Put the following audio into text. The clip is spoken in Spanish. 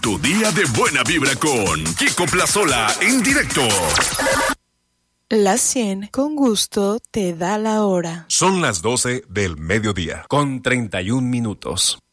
Tu día de buena vibra con Kiko Plazola en directo. La 100 con gusto te da la hora. Son las 12 del mediodía, con 31 minutos.